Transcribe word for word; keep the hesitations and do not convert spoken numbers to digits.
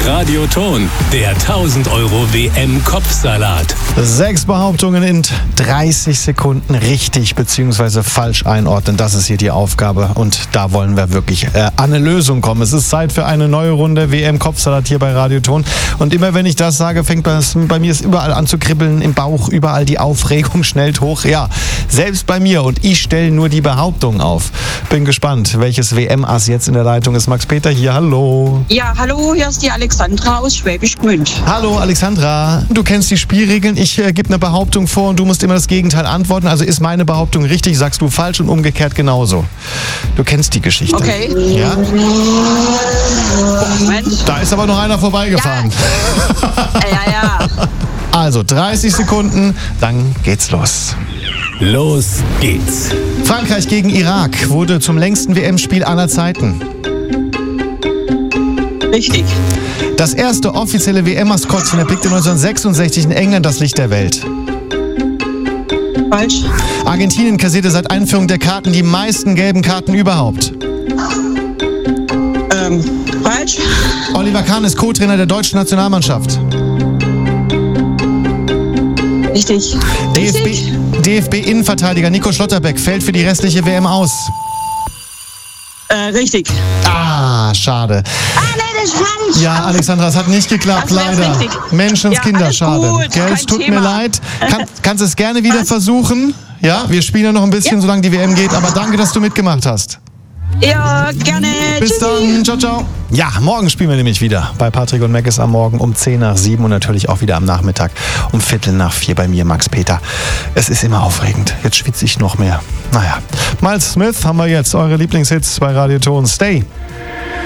Radioton, der tausend Euro W M-Kopfsalat. Sechs Behauptungen in dreißig Sekunden richtig bzw. falsch einordnen. Das ist hier die Aufgabe und da wollen wir wirklich äh, an eine Lösung kommen. Es ist Zeit für eine neue Runde W M-Kopfsalat hier bei Radioton. Und immer wenn ich das sage, fängt das bei mir es überall an zu kribbeln im Bauch, überall die Aufregung schnellt hoch. Ja, selbst bei mir und ich stelle nur die Behauptungen auf. Bin gespannt, welches W M-Ass jetzt in der Leitung ist. Max Peter hier, hallo. Ja, hallo, hier ist die Alexandra aus Schwäbisch Gmünd. Hallo Alexandra, du kennst die Spielregeln. Ich äh, gebe eine Behauptung vor und du musst immer das Gegenteil antworten. Also ist meine Behauptung richtig, sagst du falsch und umgekehrt genauso. Du kennst die Geschichte. Okay. Ja? Moment. Da ist aber noch einer vorbeigefahren. Ja, ja. Also dreißig Sekunden, dann geht's los. Los geht's. Frankreich gegen Irak wurde zum längsten W M-Spiel aller Zeiten. Richtig. Das erste offizielle W M-Maskottchen erblickte neunzehnhundertsechsundsechzig in England das Licht der Welt. Falsch. Argentinien kassierte seit Einführung der Karten die meisten gelben Karten überhaupt. Ähm, falsch. Oliver Kahn ist Co-Trainer der deutschen Nationalmannschaft. Richtig. D F B, Richtig. D F B-Innenverteidiger Nico Schlotterbeck fällt für die restliche W M aus. Äh, richtig. Ah, schade. Ah, nee, das ist falsch. Ja, Alexandra, es hat nicht geklappt, Das wär's leider. richtig. Menschenskinder, Ja, alles schade. gut, Gell, es kein tut Thema. mir leid. Kann, kannst es gerne wieder Was? versuchen. Ja, wir spielen ja noch ein bisschen, Ja. solange die W M geht. Aber danke, dass du mitgemacht hast. Ja, gerne. Bis Tschüssi. dann. Ciao, ciao. Ja, morgen spielen wir nämlich wieder bei Patrick und Mac ist am Morgen um zehn nach sieben und natürlich auch wieder am Nachmittag um Viertel nach vier bei mir, Max Peter. Es ist immer aufregend. Jetzt schwitze ich noch mehr. Naja. Miles Smith haben wir jetzt. Eure Lieblingshits bei Radioton. Stay.